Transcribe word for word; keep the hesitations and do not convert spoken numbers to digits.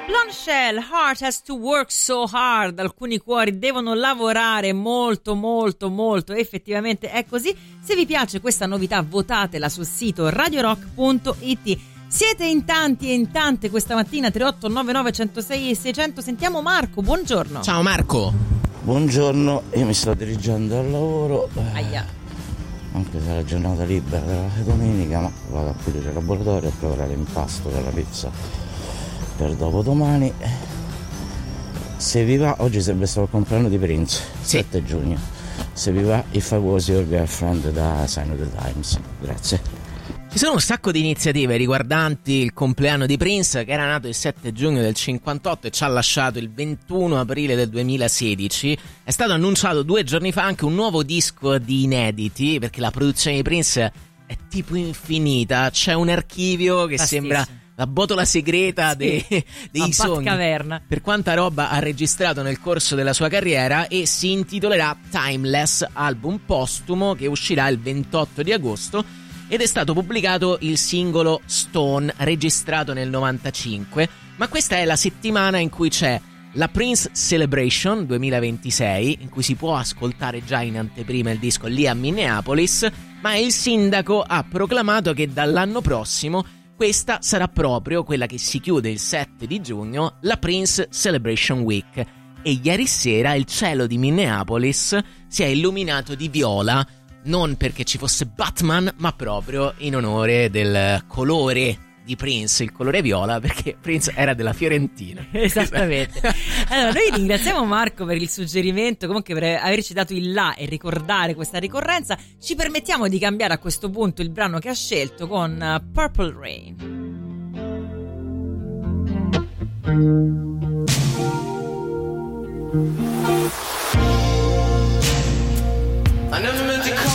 Blondshell, Heart Has to Work So Hard. Alcuni cuori devono lavorare molto molto molto, effettivamente è così. Se vi piace questa novità, votatela sul sito radio rock punto it. Siete in tanti e in tante questa mattina. Tre otto nove nove uno zero sei sei zero zero. Sentiamo Marco, buongiorno. Ciao Marco. Buongiorno, io mi sto dirigendo al lavoro. Aia. Anche se è la giornata libera della domenica, ma vado a pulire il laboratorio, a preparare l'impasto per la pizza per dopodomani. Se vi va, oggi sarebbe stato il compleanno di Prince, sì. sette giugno. Se vi va, If I Was Your Girlfriend da Sign of the Times. Grazie. Ci sono un sacco di iniziative riguardanti il compleanno di Prince, che era nato il sette giugno del cinquantotto e ci ha lasciato il ventuno aprile del duemilasedici. È stato annunciato due giorni fa anche un nuovo disco di inediti, perché la produzione di Prince è tipo infinita. C'è un archivio che Bastissimo. sembra la botola segreta sì, dei, dei sogni, caverna. Per quanta roba ha registrato nel corso della sua carriera, e si intitolerà Timeless, album postumo che uscirà il ventotto di agosto. Ed è stato pubblicato il singolo Stone, registrato nel novantacinque. Ma questa è la settimana in cui c'è la Prince Celebration duemilaventisei, in cui si può ascoltare già in anteprima il disco lì a Minneapolis. Ma il sindaco ha proclamato che dall'anno prossimo questa sarà proprio quella che si chiude il sette di giugno, la Prince Celebration Week. E ieri sera il cielo di Minneapolis si è illuminato di viola, non perché ci fosse Batman, ma proprio in onore del colore di Prince, il colore viola, perché Prince era della Fiorentina. Esattamente. Allora, noi ringraziamo Marco per il suggerimento, comunque per averci dato il là e ricordare questa ricorrenza. Ci permettiamo di cambiare a questo punto il brano che ha scelto con Purple Rain. I never meant to call